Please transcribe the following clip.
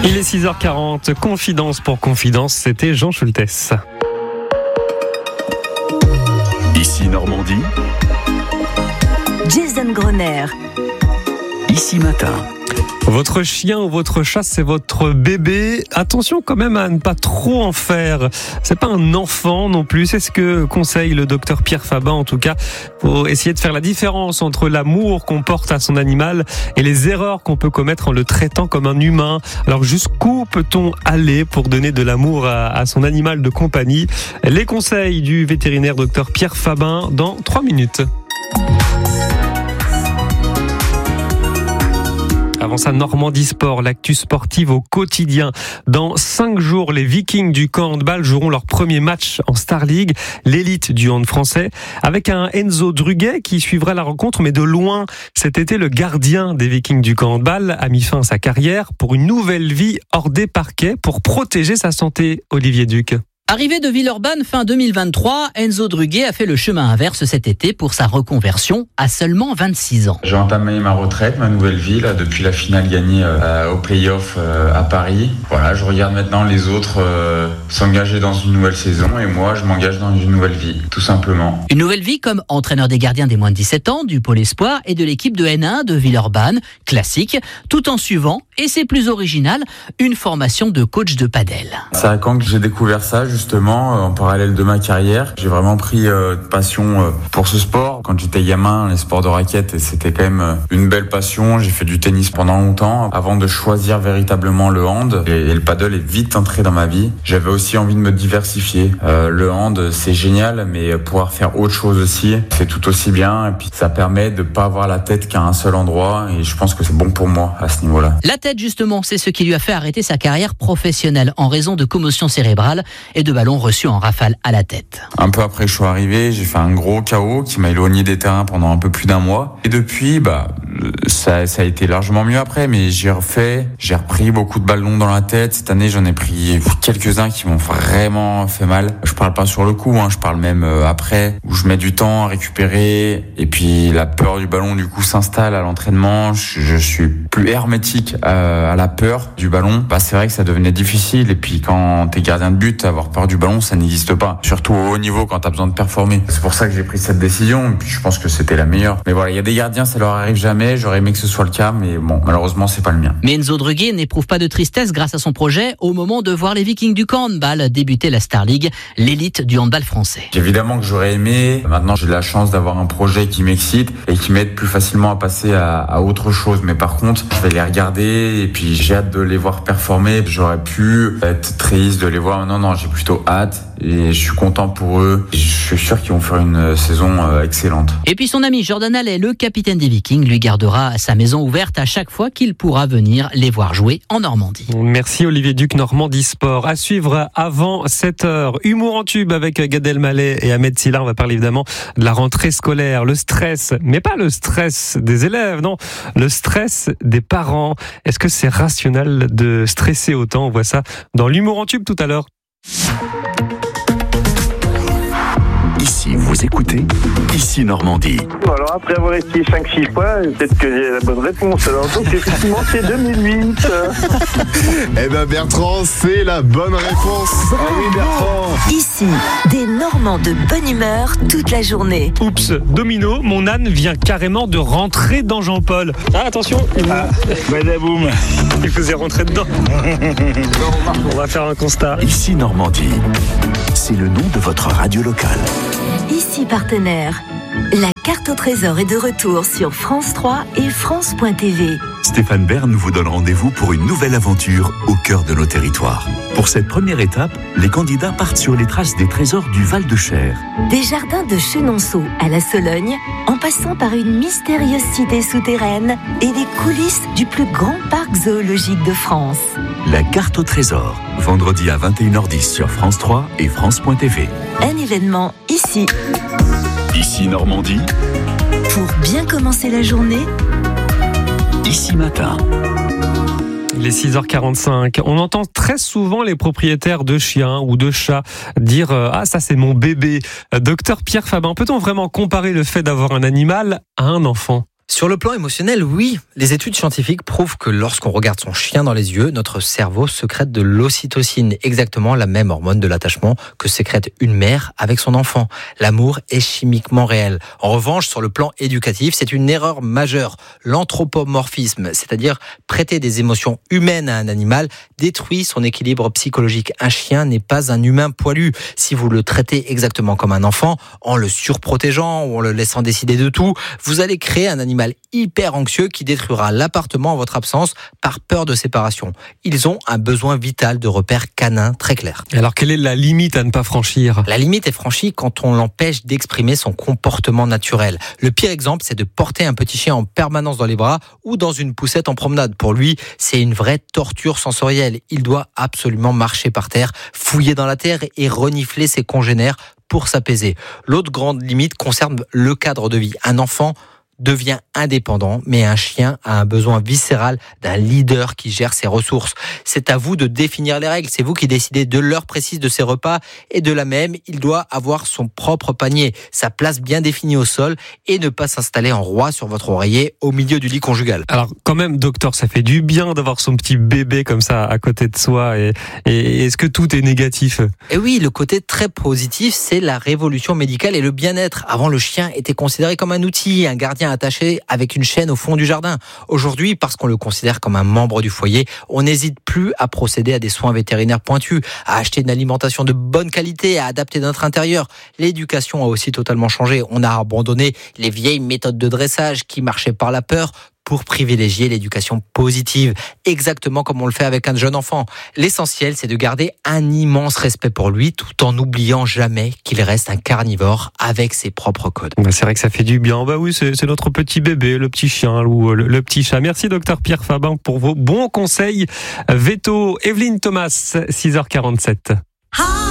Il est 6h40, Confidence pour Confidence, c'était Jean Schultes. Ici Normandie. Jason Grosner. Ici Matin. Votre chien ou votre chat, c'est votre bébé. Attention quand même à ne pas trop en faire. C'est pas un enfant non plus. C'est ce que conseille le docteur Pierre Faban. En tout cas, faut essayer de faire la différence entre l'amour qu'on porte à son animal et les erreurs qu'on peut commettre en le traitant comme un humain. Alors jusqu'où peut-on aller pour donner de l'amour à son animal de compagnie? Les conseils du vétérinaire docteur Pierre Faban dans 3 minutes. Avant ça, Normandie Sport, l'actu sportive au quotidien. Dans 5 jours, les Vikings du camp handball joueront leur premier match en Star League, l'élite du hand français, avec un Enzo Druguet qui suivra la rencontre, mais de loin. Cet été, le gardien des Vikings du camp handball a mis fin à sa carrière pour une nouvelle vie hors des parquets pour protéger sa santé. Olivier Duc. Arrivé de Villeurbanne fin 2023, Enzo Druguet a fait le chemin inverse cet été pour sa reconversion à seulement 26 ans. J'ai entamé ma retraite, ma nouvelle vie, là, depuis la finale gagnée au play-off à Paris. Voilà, je regarde maintenant les autres s'engager dans une nouvelle saison et moi, je m'engage dans une nouvelle vie, tout simplement. Une nouvelle vie comme entraîneur des gardiens des moins de 17 ans, du Pôle Espoir et de l'équipe de N1 de Villeurbanne, classique, tout en suivant, et c'est plus original, une formation de coach de padel. C'est à Caen que j'ai découvert ça, justement, en parallèle de ma carrière. J'ai vraiment pris passion pour ce sport. Quand j'étais gamin, les sports de raquettes, c'était quand même une belle passion. J'ai fait du tennis pendant longtemps avant de choisir véritablement le hand. Et le paddle est vite entré dans ma vie. J'avais aussi envie de me diversifier. Le hand, c'est génial, mais pouvoir faire autre chose aussi, c'est tout aussi bien. Et puis ça permet de pas avoir la tête qu'à un seul endroit. Et je pense que c'est bon pour moi à ce niveau-là. La tête, justement, c'est ce qui lui a fait arrêter sa carrière professionnelle en raison de commotion cérébrale et de ballons reçus en rafale à la tête. Un peu après je suis arrivé, j'ai fait un gros KO qui m'a éloigné des terrains pendant un peu plus d'1 mois. Et depuis, ça a été largement mieux après, mais j'ai repris beaucoup de ballons dans la tête. Cette année, j'en ai pris quelques-uns qui m'ont vraiment fait mal. Je parle pas sur le coup, je parle même après, où je mets du temps à récupérer. Et puis la peur du ballon, du coup, s'installe à l'entraînement. Je suis plus hermétique à la peur du ballon. C'est vrai que ça devenait difficile. Et puis quand t'es gardien de but, avoir peur du ballon, ça n'existe pas. Surtout au haut niveau quand t'as besoin de performer. C'est pour ça que j'ai pris cette décision. Et puis je pense que c'était la meilleure. Mais voilà, il y a des gardiens, ça leur arrive jamais. J'aurais aimé que ce soit le cas, mais bon, malheureusement, c'est pas le mien. Mais Enzo Druguet n'éprouve pas de tristesse grâce à son projet au moment de voir les Vikings du camp handball débuter la Star League, l'élite du handball français. Évidemment que j'aurais aimé. Maintenant, j'ai la chance d'avoir un projet qui m'excite et qui m'aide plus facilement à passer à autre chose. Mais par contre, je vais les regarder et puis j'ai hâte de les voir performer. J'aurais pu être triste de les voir. Non, j'ai plutôt hâte et je suis content pour eux. Je suis sûr qu'ils vont faire une saison excellente. Et puis son ami Jordan Allais, le capitaine des Vikings, lui gardera sa maison ouverte à chaque fois qu'il pourra venir les voir jouer en Normandie. Merci Olivier Duc, Normandie Sport. À suivre avant 7h. Humour en tube avec Gad Elmaleh et Ahmed Silla. On va parler évidemment de la rentrée scolaire, le stress, mais pas le stress des élèves, non, le stress des parents. Est-ce que c'est rationnel de stresser autant? On voit ça dans l'humour en tube tout à l'heure. Ici, vous écoutez Ici Normandie. Alors après avoir essayé 5-6 fois, peut-être que j'ai la bonne réponse. Alors donc effectivement c'est 2008. Eh ben Bertrand, c'est la bonne réponse. Ah oui Bertrand. Ici, des Normands de bonne humeur toute la journée. Oups, domino, mon âne vient carrément de rentrer dans Jean-Paul. Ah, attention, Badaboum. il faisait rentrer dedans. On va faire un constat. Ici Normandie. C'est le nom de votre radio locale. Ici partenaire. La carte au trésor est de retour sur France 3 et France.tv. Stéphane Bern vous donne rendez-vous pour une nouvelle aventure au cœur de nos territoires. Pour cette première étape, les candidats partent sur les traces des trésors du Val-de-Cher. Des jardins de Chenonceau à la Sologne, en passant par une mystérieuse cité souterraine et les coulisses du plus grand parc zoologique de France. La carte au trésor, vendredi à 21h10 sur France 3 et France.tv. Un événement ici. Ici Normandie. Pour bien commencer la journée, Ici Matin. Il est 6h45. On entend très souvent les propriétaires de chiens ou de chats dire « Ah, ça c'est mon bébé ». Docteur Pierre Faban, peut-on vraiment comparer le fait d'avoir un animal à un enfant ? Sur le plan émotionnel, oui. Les études scientifiques prouvent que lorsqu'on regarde son chien dans les yeux, notre cerveau sécrète de l'ocytocine, exactement la même hormone de l'attachement que sécrète une mère avec son enfant. L'amour est chimiquement réel. En revanche, sur le plan éducatif, c'est une erreur majeure. L'anthropomorphisme, c'est-à-dire prêter des émotions humaines à un animal, détruit son équilibre psychologique. Un chien n'est pas un humain poilu. Si vous le traitez exactement comme un enfant, en le surprotégeant ou en le laissant décider de tout, vous allez créer un animal hyper anxieux qui détruira l'appartement en votre absence par peur de séparation. Ils ont un besoin vital de repères canins très clair. Alors, quelle est la limite à ne pas franchir ? La limite est franchie quand on l'empêche d'exprimer son comportement naturel. Le pire exemple, c'est de porter un petit chien en permanence dans les bras ou dans une poussette en promenade. Pour lui, c'est une vraie torture sensorielle. Il doit absolument marcher par terre, fouiller dans la terre et renifler ses congénères pour s'apaiser. L'autre grande limite concerne le cadre de vie. Un enfant devient indépendant, mais un chien a un besoin viscéral d'un leader qui gère ses ressources. C'est à vous de définir les règles, c'est vous qui décidez de l'heure précise de ses repas et de la même, il doit avoir son propre panier, sa place bien définie au sol et ne pas s'installer en roi sur votre oreiller au milieu du lit conjugal. Alors quand même, docteur, ça fait du bien d'avoir son petit bébé comme ça à côté de soi et est-ce que tout est négatif ? Et oui, le côté très positif, c'est la révolution médicale et le bien-être. Avant, le chien était considéré comme un outil, un gardien attaché avec une chaîne au fond du jardin. Aujourd'hui, parce qu'on le considère comme un membre du foyer, on n'hésite plus à procéder à des soins vétérinaires pointus, à acheter une alimentation de bonne qualité, à adapter notre intérieur. L'éducation a aussi totalement changé. On a abandonné les vieilles méthodes de dressage qui marchaient par la peur pour privilégier l'éducation positive, exactement comme on le fait avec un jeune enfant. L'essentiel, c'est de garder un immense respect pour lui, tout en n'oubliant jamais qu'il reste un carnivore avec ses propres codes. C'est vrai que ça fait du bien. Bah oui, c'est notre petit bébé, le petit chien ou le petit chat. Merci docteur Pierre Fabin pour vos bons conseils. Veto, Evelyne Thomas, 6h47.